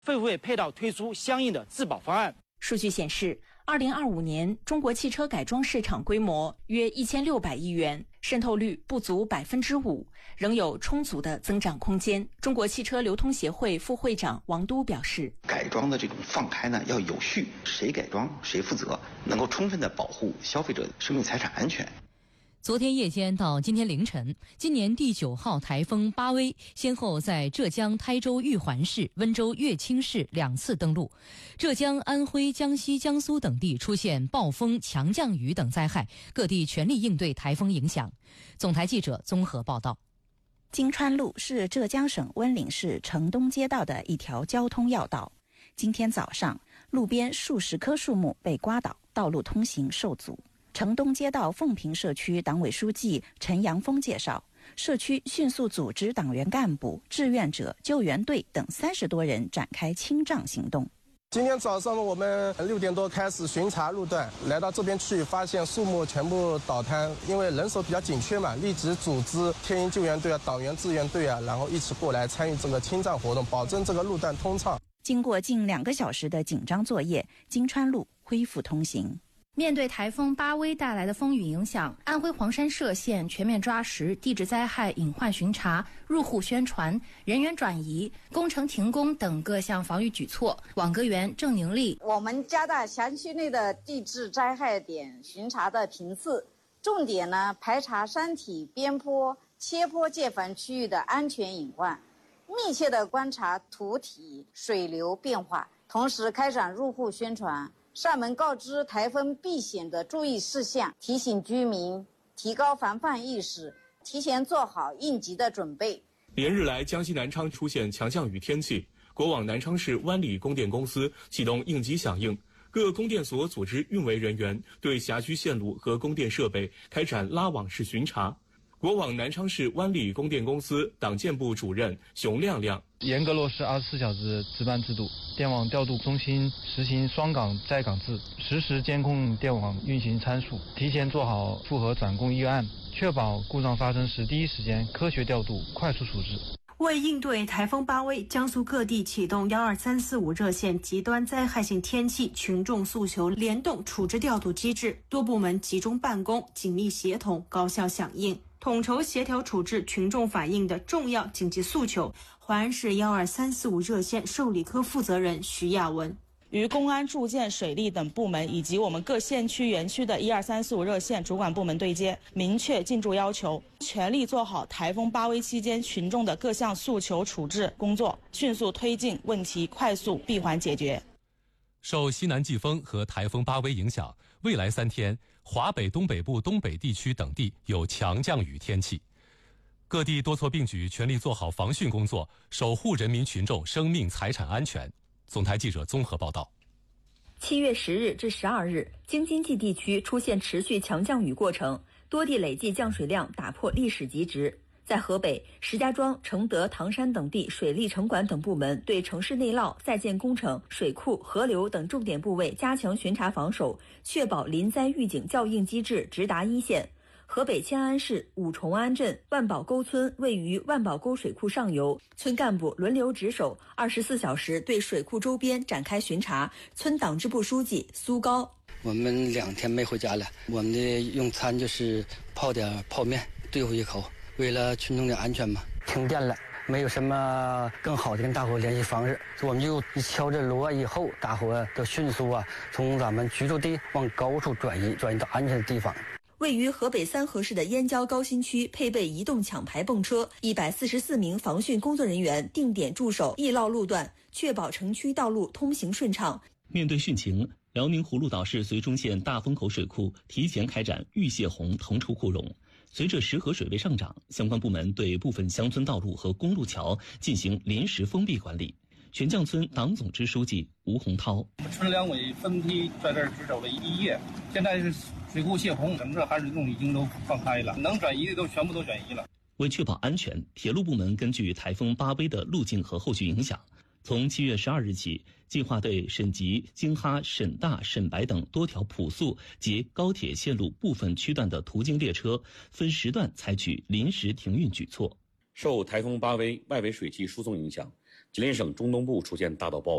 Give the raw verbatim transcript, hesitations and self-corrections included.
会不会配套推出相应的质保方案？ 数据显示，二零二五年中国汽车改装市场规模约一千六百亿元，渗透率不足百分之五，仍有充足的增长空间。中国汽车流通协会副会长王都表示， 改装的这种放开呢要有序，谁改装谁负责，能够充分的保护消费者生命财产安全。 昨天夜间到今天凌晨，今年第九号台风巴威先后在浙江台州玉环市、温州乐清市两次登陆，浙江、安徽、江西、江苏等地出现暴风、强降雨等灾害，各地全力应对台风影响。总台记者综合报道。 金川路是浙江省温岭市城东街道的一条交通要道。今天早上，路边数十棵树木被刮倒，道路通行受阻。城东街道凤坪社区党委书记陈阳峰介绍，社区迅速组织党员干部、志愿者、救援队等三十多人展开清障行动。 今天早上我们六点多开始巡查路段，来到这边去，发现树木全部倒塌，因为人手比较紧缺嘛，立即组织天鹰救援队啊、党员志愿队啊，然后一起过来参与这个清障活动，保证这个路段通畅。 经过近两个小时的紧张作业，金川路恢复通行。 面对台风巴威带来的风雨影响，安徽黄山歙县全面抓实地质灾害隐患巡查、入户宣传、人员转移、工程停工等各项防御举措。网格员郑宁丽， 我们加大辖区内的地质灾害点巡查的频次，重点呢排查山体、边坡、切坡界烦区域的安全隐患，密切的观察土体、水流变化，同时开展入户宣传。上门告知台风避险的注意事项，提醒居民提高防范意识，提前做好应急的准备。 连日来，江西南昌出现强降雨天气，国网南昌市湾里供电公司启动应急响应，各供电所组织运维人员对辖区线路和供电设备开展拉网式巡查。国网南昌市湾里供电公司党建部主任熊亮亮， 严格落实二十四小时值班制度，电网调度中心实行双岗在岗制，实时监控电网运行参数，提前做好复核转供预案，确保故障发生时第一时间科学调度、快速处置。 为应对台风巴威，江苏各地启动幺二三四五热线极端灾害性天气群众诉求联动处置调度机制，多部门集中办公，紧密协同，高效响应，统筹协调处置群众反映的重要紧急诉求。淮安市幺二三四五热线受理科负责人徐亚文， 与公安、住建、水利等部门以及我们各县区园区的一二三四五热线主管部门对接，明确进驻要求，全力做好台风巴威期间群众的各项诉求处置工作，迅速推进问题快速闭环解决。 受西南季风和台风巴威影响，未来三天，华北东北部东北地区等地有强降雨天气。各地多措并举，全力做好防汛工作，守护人民群众生命财产安全。总台记者综合报道。 七月十日至十二日，京津冀地区出现持续强降雨过程，多地累计降水量打破历史极值。在河北，石家庄、承德、唐山等地水利城管等部门对城市内涝、在建工程、水库、河流等重点部位加强巡查防守，确保临灾预警校应机制直达一线。河北迁安市五重安镇万宝沟村位于万宝沟水库上游，村干部轮流值守，二十四小时对水库周边展开巡查。村党支部书记苏高， 我们两天没回家了，我们的用餐就是泡点泡面对付一口，为了群众的安全嘛。 停电了，没有什么更好的跟大伙联系方式，我们就一敲这锣以后，大伙都迅速啊从咱们居住地往高处转移，转移到安全的地方。 位于河北三河市的燕郊高新区配备移动抢排泵车，一百四十四名防汛工作人员定点驻守易涝路段，确保城区道路通行顺畅。 面对汛情，辽宁葫芦岛市绥中县大风口水库提前开展预泄洪腾出库容。随着石河水位上涨，相关部门对部分乡村道路和公路桥进行临时封闭管理。全将村党总支书记吴洪涛， 我们村两委分批在这儿值守了一夜，现在是水库泄洪，整个含水洞已经都放开了，能转移的都全部都转移了。 为确保安全，铁路部门根据台风巴威的路径和后续影响，从七月十二日起，计划对沈集、京哈、沈大、沈白等多条普速及高铁线路部分区段的途经列车，分时段采取临时停运举措。 受台风巴威外围水汽输送影响， 吉林省中东部出现大到暴雨。